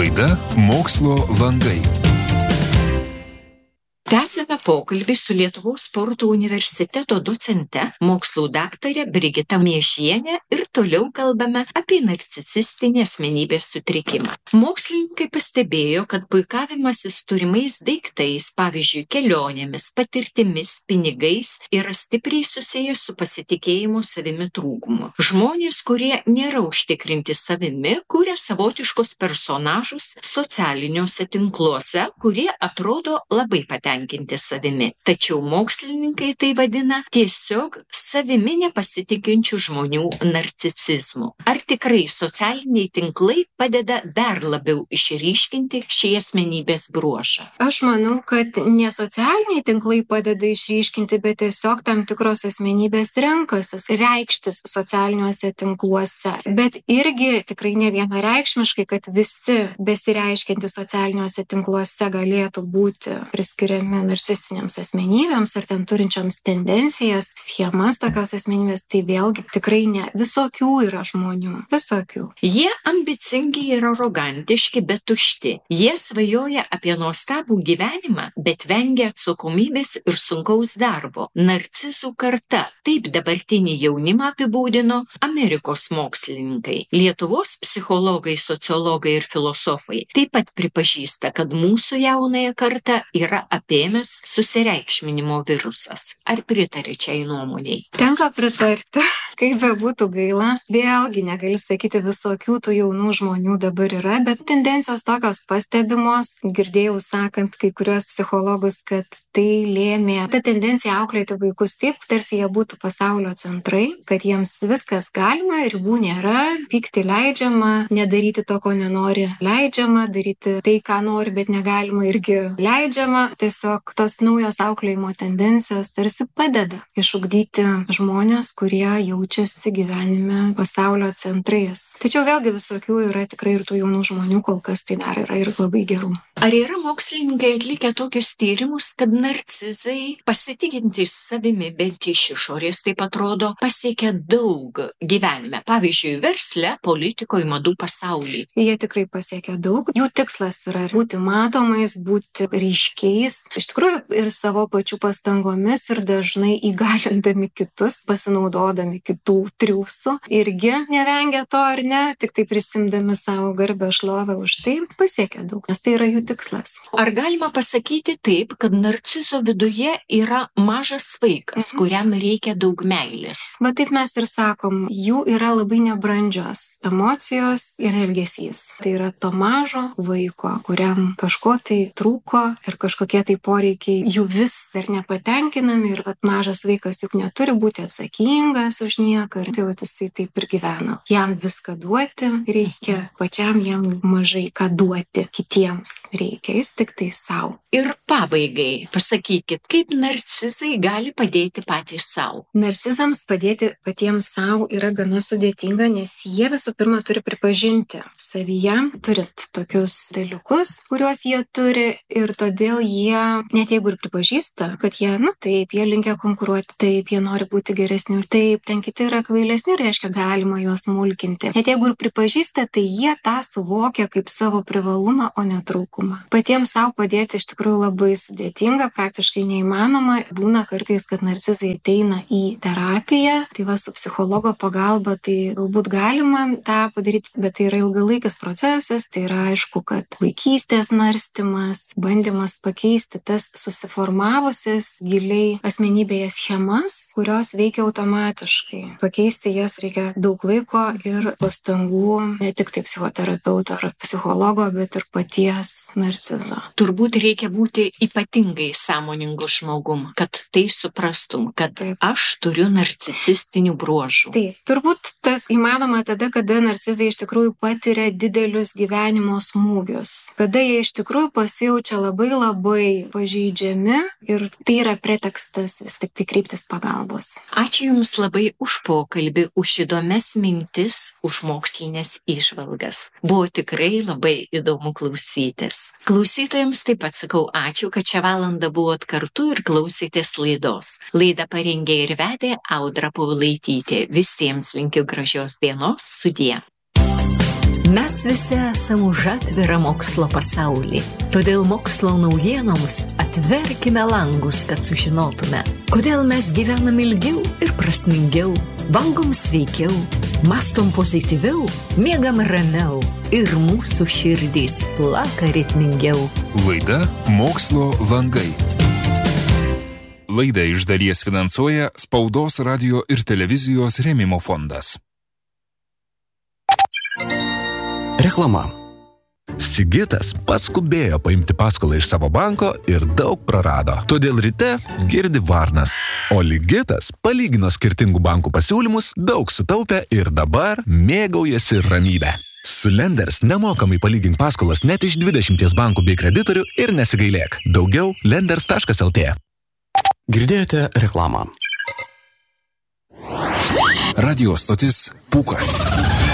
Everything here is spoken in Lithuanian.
Laida Mokslo landai. Tęsime pokalbį su Lietuvos sporto universiteto docente, mokslų daktare Brigita Miežienė ir toliau kalbame apie narcisistinį asmenybės sutrikimą. Mokslininkai pastebėjo, kad puikavimasis turimais daiktais, pavyzdžiui, kelionėmis, patirtimis, pinigais, yra stipriai susijęs su pasitikėjimo savimi trūkumu. Žmonės, kurie nėra užtikrinti savimi, kuria savotiškus personažus socialiniuose tinkluose, kurie atrodo labai patenkinti savimi. Tačiau mokslininkai tai vadina tiesiog savimi nepasitikinčių žmonių narcisizmu. Ar tikrai socialiniai tinklai padeda dar labiau išryškinti šį asmenybės bruožą? Aš manau, kad ne socialiniai tinklai padeda išryškinti, bet tiesiog tam tikros asmenybės renkasi reikštis socialiniuose tinkluose. Bet irgi tikrai ne vienareikšmiškai, kad visi besireiškiantys socialiniuose tinkluose galėtų būti priskiriami narcisistiniams asmenybėms ar ten turinčioms tendencijas, schemas tokios asmenybės, tai vėlgi tikrai ne. Visokių yra žmonių. Visokių. Jie ambicingi ir arogantiški, bet tušti. Jie svajoja apie nuostabų gyvenimą, bet vengia atsakomybės ir sunkaus darbo. Narcizų karta. Taip dabartinį jaunimą apibūdino Amerikos mokslininkai. Lietuvos psichologai, sociologai ir filosofai taip pat pripažįsta, kad mūsų jaunąją kartą yra apėmęs susireikšminimo virusas. Ar pritarė čia į nuomonei? Tenka pritarti, kaip bebūtų gaila. Vėlgi negali sakyti, visokių tų jaunų žmonių dabar yra, bet tendencijos tokios pastebimos. Girdėjau sakant kai kurios psichologus, kad tai lėmė ta tendencija auklėti vaikus taip, tarsi jie būtų pasaulio centrai, kad jiems viskas galima, ribų nėra, pykti leidžiama, nedaryti to, ko nenori leidžiama, daryti tai, ką nori, bet negalima irgi leidžiama. Tiesiog tos naujos auklėjimo tendencijos tarsi padeda išugdyti žmonės, kurie jaučiasi gyvenime pasaulio centrais. Tačiau vėlgi visokių yra tikrai ir tų jaunų žmonių, kol kas tai dar yra ir labai gerų. Ar yra mokslininkai atlikę tokius tyrimus, kad narcizai, pasitikintys savimi bent iš išorės, taip atrodo, pasiekia daug gyvenime? Pavyzdžiui, versle, politikoje, madų pasaulyje. Jie tikrai pasiekia daug. Jų tikslas yra būti matomais, būti ryškiais, iš tikrųjų ir savo pačių pastangomis ir dažnai įgalindami kitus, pasinaudodami kitų triūsų. Irgi nevengia to ar ne, tik tai prisimdami savo garbę šlovę už tai pasiekia daug, nes tai yra jų tikslas. Ar galima pasakyti taip, kad narcizo viduje yra mažas vaikas, kuriam reikia daug meilės? Bet taip mes ir sakom, jų yra labai nebrandžios emocijos ir elgesys. Tai yra to mažo vaiko, kuriam kažko tai trūko ir kažkokie tai poreikiai jų vis dar nepatenkinami ir mažas vaikas juk neturi būti atsakingas už nieką ir tai jisai taip ir gyvena. Jam viską duoti reikia, pačiam jam mažai ką duoti kitiems reikia, jis tik tai savo. Ir pabaigai pasakykit, kaip narcizai gali padėti patys savo? Narcizams padėti patiems savo yra gana sudėtinga, nes jie visų pirma turi pripažinti savyje, turint tokius dalykus, kuriuos jie turi ir todėl jie, net jeigu ir pripažįsta, kad jie, taip, jie linkia konkuruoti, taip, jie nori būti geresni, taip, ten kiti yra kvailesni, reiškia galima juos mulkinti. Net jeigu ir pripažįsta, tai jie tą suvokia kaip savo privalumą, o ne trūkumą. Patiems savo padėti iš tikrųjų labai sudėtinga, praktiškai neįmanoma. Būna kartais, kad narcizai ateina į terapiją, tai su psichologo pagalba tai galbūt galima tą padaryti, bet tai yra ilgalaikis procesas, tai yra aišku, kad vaikystės narstymas, bandymas pakeisti tas susiformavusias giliai asmenybėje schemas, kurios veikia automatiškai. Pakeisti jas reikia daug laiko ir pastangų, ne tik tai psichoterapeuto ar psichologo, bet ir paties narcizo. Turbūt reikia būti ypatingai sąmoningu žmogum, kad tai suprastum, kad aš turiu narcisistinių bruožų. Taip, turbūt tas įmanoma tada, kada narcizai iš tikrųjų patiria didelius gyvenimo smūgius, kada jie iš tikrųjų pasijaučia labai pažeidžiami ir tai yra pretekstas vis tik tai kreiptis pagalbos. Ačiū Jums labai už pokalbį, už įdomias mintis, už mokslinės įžvalgas. Buvo tikrai labai įdomu klausytis. Klausytojams taip pat sakau ačiū, kad šią valandą buvot kartu ir klausėtės laidos. Laidą parengė ir vedė Audra Paulaitytė. Visiems linkiu gražios dienos, sudie. Mes visi esame už atvirą mokslo pasaulį. Todėl mokslo naujienoms atverkime langus, kad sužinotume, kodėl mes gyvenam ilgiau ir prasmingiau, valgom sveikiau, mąstom pozityviau, miegam ramiau ir mūsų širdys plaka ritmingiau. Laida Mokslo langai. Laidą iš dalies finansuoja Spaudos, radio ir televizijos rėmimo fondas. Reklama. Sigitas paskubėjo paimti paskolą iš savo banko ir daug prarado. Todėl ryte girdi varnas. O Ligitas palygino skirtingų bankų pasiūlymus, daug sutaupė ir dabar mėgaujasi ramybę. Su Lenders nemokamai palygink paskolas net iš 20 bankų bei kreditorių ir nesigailėk. Daugiau lenders.lt. Girdėjote reklamą. Radio stotis Pūkas.